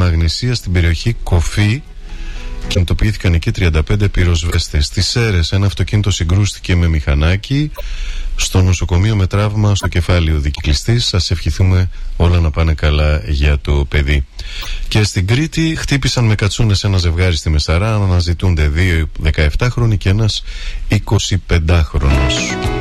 Μαγνησία στην περιοχή Κοφή. Κινητοποιήθηκαν εκεί 35 πυροσβέστες. Στις Σέρρες ένα αυτοκίνητο συγκρούστηκε με μηχανάκι. Στο νοσοκομείο με τραύμα στο κεφάλι ο δικυκλιστής. Σας ευχηθούμε όλα να πάνε καλά για το παιδί. Και στην Κρήτη χτύπησαν με κατσούνες ένα ζευγάρι στη Μεσαρά. Αναζητούνται 2 17χρονοι και ένας 25χρονος.